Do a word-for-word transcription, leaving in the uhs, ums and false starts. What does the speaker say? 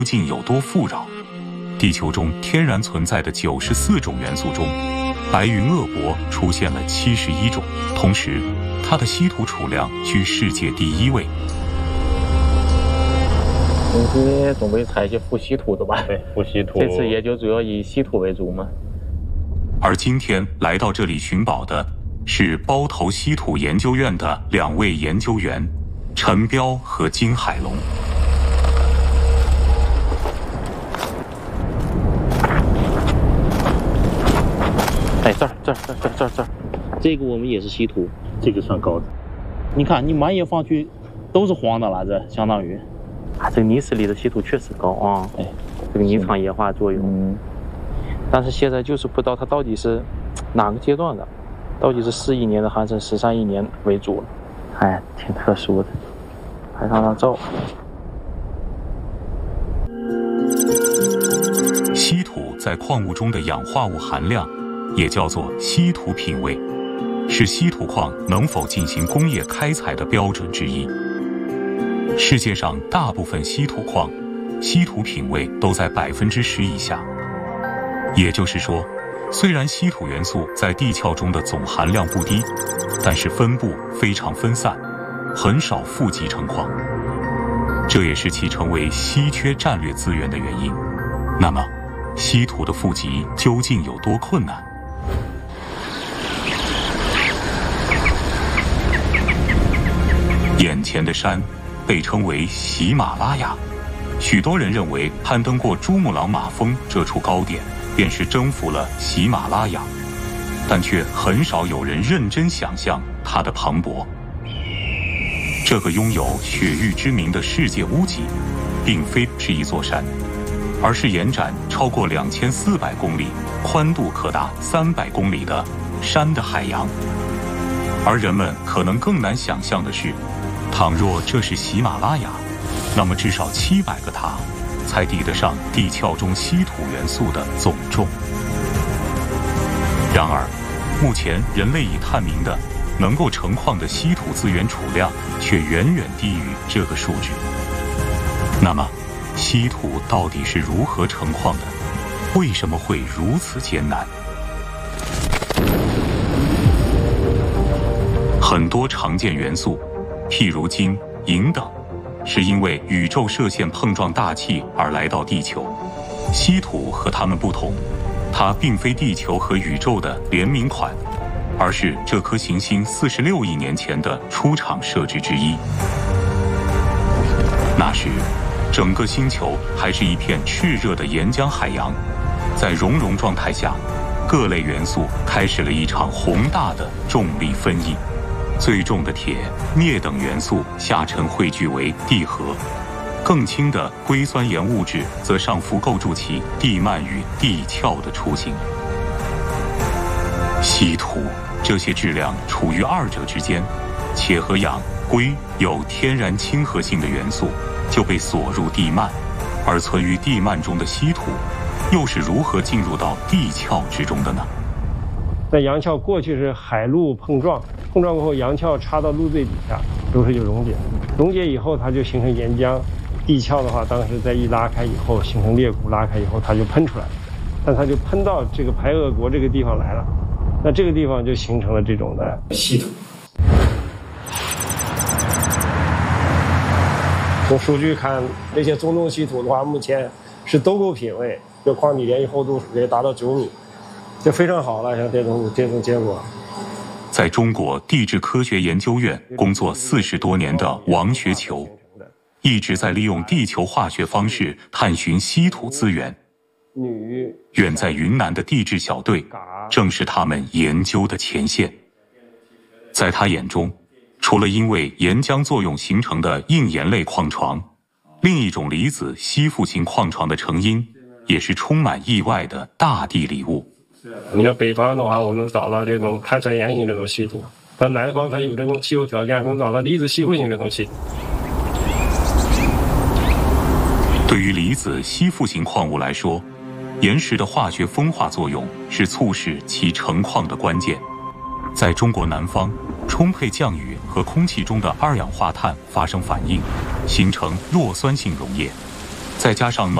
竟有多富饶？地球中天然存在的九十四种元素中，白云鄂博出现了七十一种，同时它的稀土储量居世界第一位。 公司总会采一些富稀土的吧？ 对，富稀土。 这次也就主要以稀土为主嘛。 而今天来到这里寻宝的是包头稀土研究院的两位研究员，陈彪和金海龙。 哎，这儿这儿这儿这儿这儿这儿，这个我们也是稀土， 这个算高的。 你看，你满眼放去都是黄的了，这相当于。啊，这个泥石里的稀土确实高啊！哎，这个泥场液化作用。嗯。但是现在就是不知道它到底是哪个阶段的，到底是四亿年的还是十三亿年为主了？哎，挺特殊的，拍上张照。 稀土在矿物中的氧化物含量，也叫做稀土品位，是稀土矿能否进行工业开采的标准之一。世界上大部分稀土矿，稀土品位都在百分之十以下。也就是说，虽然稀土元素在地壳中的总含量不低，但是分布非常分散，很少富集成矿，这也是其成为稀缺战略资源的原因。那么，稀土的富集究竟有多困难？眼前的山被称为喜马拉雅，许多人认为攀登过珠穆朗玛峰这处高点，便是征服了喜马拉雅，但却很少有人认真想象它的磅礴。这个拥有雪域之名的世界屋脊，并非是一座山，而是延展超过两千四百公里、宽度可达三百公里的山的海洋。而人们可能更难想象的是，倘若这是喜马拉雅，那么至少七百个塔才抵得上地壳中稀土元素的总重。然而，目前人类已探明的能够成矿的稀土资源储量却远远低于这个数值。那么，稀土到底是如何成矿的？为什么会如此艰难？很多常见元素，譬如金、银等，是因为宇宙射线碰撞大气而来到地球。稀土和它们不同，它并非地球和宇宙的联名款，而是这颗行星四十六亿年前的出厂设置之一。那时，整个星球还是一片炽热的岩浆海洋，在熔融状态下，各类元素开始了一场宏大的重力分异。最重的铁、镍等元素下沉汇聚为地核，更轻的硅酸盐物质则上浮构筑起地幔与地壳的雏形。稀土这些质量处于二者之间，且和氧、硅有天然亲和性的元素就被锁入地幔，而存于地幔中的稀土又是如何进入到地壳之中的呢？ 在洋壳过去是海陆碰撞，碰撞过后洋壳插到陆最底下，流水就溶解，溶解以后它就形成岩浆。地壳的话，当时在一拉开以后，形成裂谷，拉开以后它就喷出来了，但它就喷到这个排鄂国这个地方来了，那这个地方就形成了这种的稀土。从数据看，那些中重稀土的话，目前是都够品位，这矿体连续厚度可以达到九米。就非常好了，像这种这种结果。 在中国地质科学研究院工作四十多年的王学球，一直在利用地球化学方式探寻稀土资源。远在云南的地质小队，正是他们研究的前线。在他眼中，除了因为岩浆作用形成的硬岩类矿床，另一种离子吸附型矿床的成因，也是充满意外的大地礼物。 你看北方的话，我们找到这种碳酸盐型这种稀土，而南方它有这种气候条件，我们找到离子吸附型这种稀土。 对于离子吸附型矿物来说，岩石的化学风化作用是促使其成矿的关键。在中国南方，充沛降雨和空气中的二氧化碳发生反应，形成弱酸性溶液。 再加上